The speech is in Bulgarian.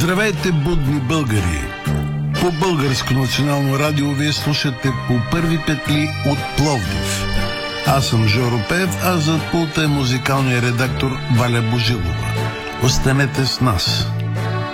Здравейте, будни българи! По Българско национално радио вие слушате По първи петли от Пловдив. Аз съм Жоро Пеев, а зад пулта е музикалният редактор Валя Божилова. Останете с нас!